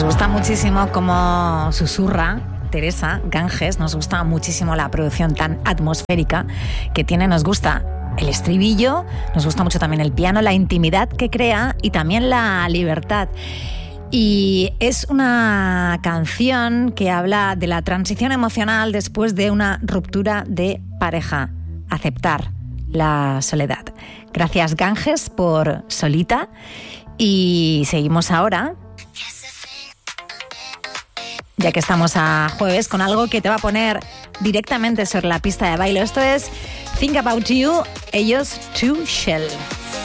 gusta muchísimo cómo susurra Teresa Ganges, nos gusta muchísimo la producción tan atmosférica que tiene, nos gusta el estribillo, nos gusta mucho también el piano, la intimidad que crea y también la libertad. Y es una canción que habla de la transición emocional después de una ruptura de pareja, aceptar la soledad. Gracias, Ganges, por Solita. Y seguimos ahora, ya que estamos a jueves, con algo que te va a poner directamente sobre la pista de baile. Esto es Think About You, ellos Two Shell.